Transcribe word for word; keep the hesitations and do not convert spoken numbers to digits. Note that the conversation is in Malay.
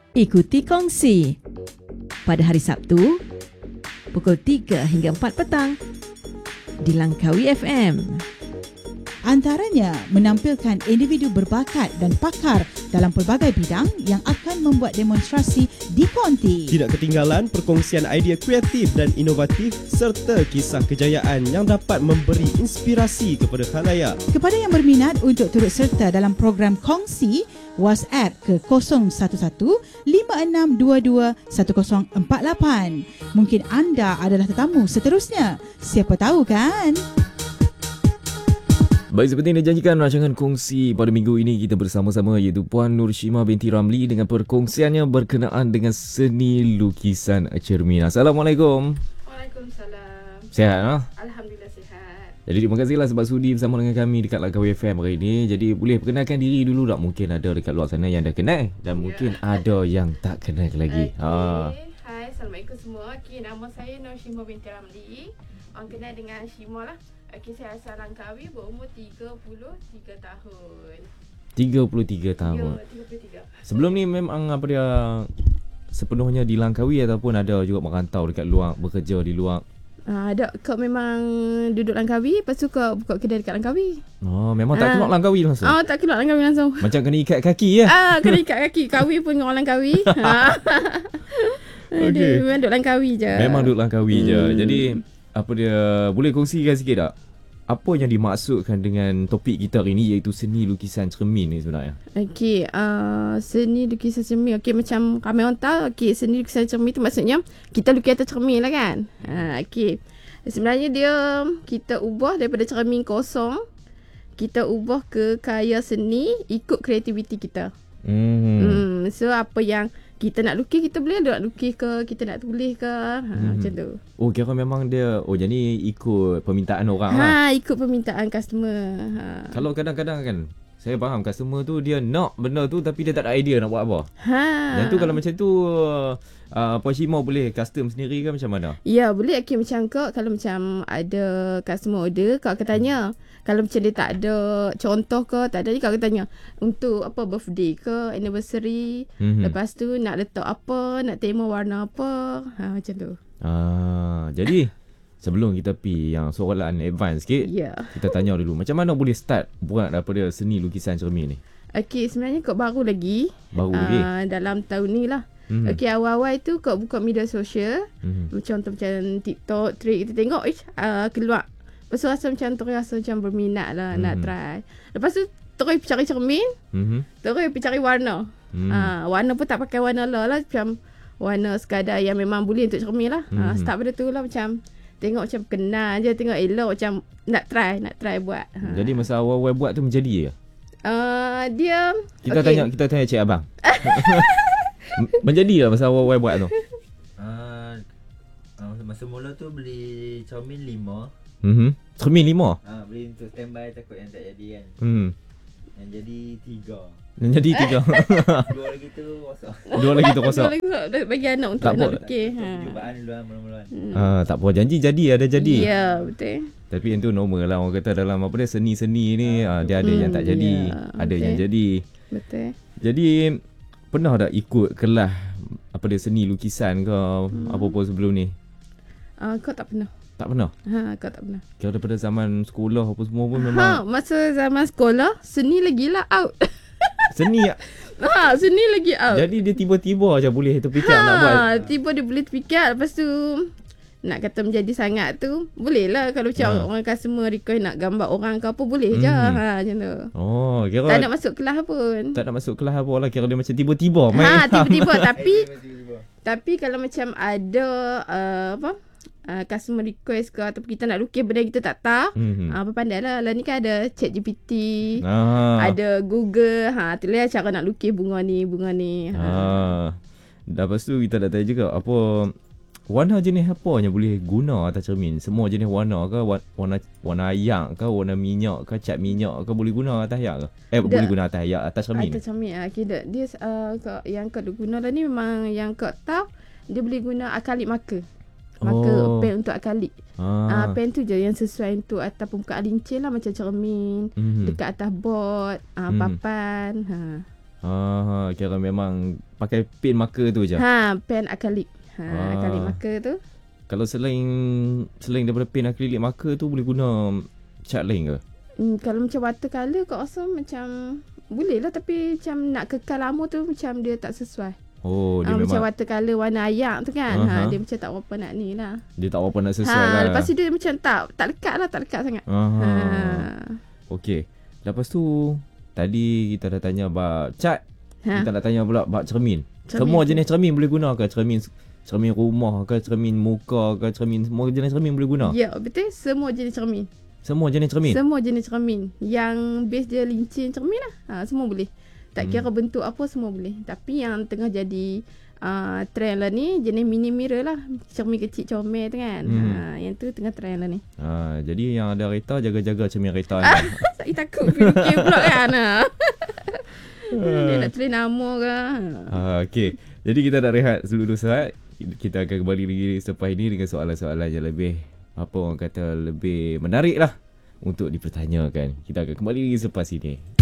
Ikuti Kongsi pada hari Sabtu pukul tiga hingga empat petang di Langkawi F M. Antaranya menampilkan individu berbakat dan pakar dalam pelbagai bidang yang akan membuat demonstrasi di konti. Tidak ketinggalan perkongsian idea kreatif dan inovatif serta kisah kejayaan yang dapat memberi inspirasi kepada khalayak. Kepada yang berminat untuk turut serta dalam program Kongsi, WhatsApp ke kosong satu satu lima enam dua dua satu kosong empat lapan. Mungkin anda adalah tetamu seterusnya. Siapa tahu kan? Baik, seperti yang dijanjikan, rancangan kongsi pada minggu ini kita bersama-sama iaitu Puan Nur Shima binti Ramli dengan perkongsiannya berkenaan dengan seni lukisan cermin. Assalamualaikum. Waalaikumsalam. Sihat, ha? Alhamdulillah sihat. Jadi terima kasihlah sebab sudi bersama dengan kami dekat Langkawi F M hari ini. Jadi boleh perkenalkan diri dulu tak? Mungkin ada dekat luar sana yang dah kenal dan yeah. mungkin ada yang tak kenal lagi. Okay. Ha. Hai, Assalamualaikum semua. Okay, nama saya Nur Shima binti Ramli. Orang kenal dengan Shima lah. Okay, saya asal Langkawi, berumur tiga puluh tiga tahun. tiga puluh tiga tahun. Ya, tiga puluh tiga. Sebelum ni memang apa dia sepenuhnya di Langkawi ataupun ada juga merantau dekat luar, bekerja di luar? Ah, ada. Kau memang duduk Langkawi, lepas tu kau buka kedai dekat Langkawi. Oh, memang tak keluar Langkawi langsung? Oh, tak keluar Langkawi langsung. Macam kena ikat kaki ya? Ah, kena ikat kaki. Kawi pun dengan orang Langkawi. Okay. Memang duduk Langkawi je. Memang duduk Langkawi hmm. je. Jadi apa dia, boleh kongsikan sikit tak? Apa yang dimaksudkan dengan topik kita hari ni iaitu seni lukisan cermin ni sebenarnya? Okey, uh, seni lukisan cermin. Okey, macam ramai orang tahu, okey, seni lukisan cermin tu maksudnya kita lukis atas cermin lah kan. Ha, okey. Sebenarnya dia kita ubah daripada cermin kosong, kita ubah ke karya seni ikut kreativiti kita. Hmm. hmm. So apa yang kita nak lukis, kita boleh nak lukis ke, kita nak tulis ke, ha, hmm. macam tu. Oh, kira memang dia, oh jadi ikut permintaan orang ha, lah. Ha, ikut permintaan customer. Ha. Kalau kadang-kadang kan, saya faham customer tu dia nak benda tu tapi dia tak ada idea nak buat apa. Ha. Dan tu kalau macam tu, uh, Puan Shima boleh custom sendiri ke macam mana? Ya, boleh. Okay, macam kau, kalau macam ada customer order, kau akan tanya. Kalau macam dia tak ada contoh ke, tak ada ni, kau akan tanya untuk apa, birthday ke, anniversary. Mm-hmm. Lepas tu nak letak apa, nak tema warna apa. Ha, macam tu. Ah, jadi sebelum kita pergi yang soalan advance sikit, yeah. kita tanya dulu macam mana boleh start buat daripada seni lukisan cermin ni? Okey, sebenarnya kau baru lagi. Baru uh, lagi? Dalam tahun ni lah. Mm-hmm. Okey, awal-awal tu kau buka media sosial. Mm-hmm. Macam tu, macam TikTok, Thread, kita tengok ish, uh, keluar. Lepas tu rasa macam tu, rasa macam berminat lah mm-hmm. nak try. Lepas tu terus pergi cari cermin. Mm-hmm. Terus pergi cari warna. Mm. Uh, warna pun tak pakai warna lah lah. Macam warna sekadar yang memang boleh untuk cermin lah. Mm-hmm. Uh, start pada tu lah, macam tengok macam kenal je, tengok elok, macam nak try, nak try buat. Ha. Jadi masa awal-awal buat tu menjadi ke? Uh, dia kita okay. tanya kita tanya cik abang. Menjadi lah masa awal-awal buat tu. Uh, masa mula tu beli cermin lima. Mhm. Cermin lima. Ah, uh, beli untuk standby, takut yang tak jadi kan. Hmm. Yang jadi tiga. Yang jadi tiga. Dua lagi tu rosak. Dua lagi tu rosak. Dua lagi tu bagi anak untuk tak anak apa. fikir. Ha. Percubaan dulu mula-mula. Hmm. Ah, tak apa, janji jadi ada jadi. Ya, betul. Tapi yang tu normal lah, orang kata dalam apa dia seni-seni ni ah, dia ada hmm, yang tak jadi, yeah, ada betul. yang jadi. Betul. Jadi pernah tak ikut kelas apa dia seni lukisan ke hmm. apa-apa sebelum ni? Ah, uh, kau tak pernah. Tak pernah? Ha, kau tak pernah. Kira daripada zaman sekolah apa semua pun memang. Ha, masa zaman sekolah, seni lagi lah out. Seni? Ha, seni lagi out. Jadi dia tiba-tiba je boleh terfikir ha, nak buat. Tiba dia boleh terfikir. Lepas tu, nak kata menjadi sangat tu, boleh lah. Kalau macam ha. orang customer request nak gambar orang ke apa, boleh hmm. je. Ha, macam tu. Oh, kira. Tak nak masuk kelas pun. Tak nak masuk kelas apa lah. Kira dia macam tiba-tiba main. Ha, tiba-tiba. tapi, tapi kalau macam ada, uh, apa, Uh, customer request ke ataupun kita nak lukis benda kita tak tahu, mm-hmm. uh, berpandai lah. Lah ni kan ada Chat G P T, ah. ada Google, ha, tu lah cara nak lukis bunga ni, bunga ni. Ha. Ah. Dan lepas tu kita dah tanya juga apa warna jenis apa yang boleh guna atas cermin? Semua jenis warna ke, warna warna ayak ke, warna minyak ke, cat minyak ke boleh guna atas ayak ke? Eh, da, boleh guna atas ayak, atas cermin. Atas cermin ah, okay, dia uh, yang kau guna lah ni memang yang kau tahu dia boleh guna akrilik marker. Maka oh. pen untuk akrilik. Ah. Uh, pen tu je yang sesuai untuk atas permukaan lincin lah, macam cermin, mm-hmm. dekat atas board, uh, mm. papan. Ha. Ah, kira memang pakai pen marker tu je. Ha, pen akrilik. Ha, Ah. akrilik marker tu. Kalau selain selain daripada pen akrilik marker tu boleh guna cat lain ke? Hmm, kalau macam watercolor kau rasa macam boleh lah, tapi macam nak kekal lama tu macam dia tak sesuai. Oh, dia ha, memang macam watercolor warna ayak tu kan. Aha. Ha, dia macam tak berapa nak ni lah. dia tak apa nak sesuai Ha, lah. lepas tu dia macam tak tak lekat lah, tak lekat sangat. Aha. Ha. Okey. Lepas tu tadi kita dah tanya bab cat. Ha. Kita nak tanya pula bab cermin. Cermin Semua tu. jenis cermin boleh guna ke? Cermin cermin rumah ke, cermin muka ke, cermin semua jenis cermin boleh guna? Ya, betul. Semua jenis cermin. Semua jenis cermin. Semua jenis cermin. Yang base dia lincin cermin lah. Ha, semua boleh. Tak kira Hmm. bentuk apa, semua boleh. Tapi yang tengah jadi uh, trend lah ni, jenis mini mirror lah. Cermin kecil comel tu kan. Hmm. Ha, yang tu tengah trend lah ni. Ha, jadi yang ada reta jaga-jaga cermin reta Ah. ni. Saya takut fikir pula kan. Ha. Dia nak tulis nama ke. Ha, okey. Jadi kita dah rehat dulu saat. Kita akan kembali lagi selepas ini dengan soalan-soalan yang lebih apa orang kata lebih menarik lah untuk dipertanyakan. Kita akan kembali lagi selepas ini.